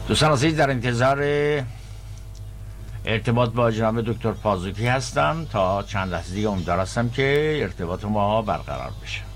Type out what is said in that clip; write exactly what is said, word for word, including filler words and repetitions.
دوستان عزیز در انتظار ارتباط با جناب دکتر پازوکی هستم تا چند لحظه دیگه امیدوار هستم که ارتباط ما برقرار بشه.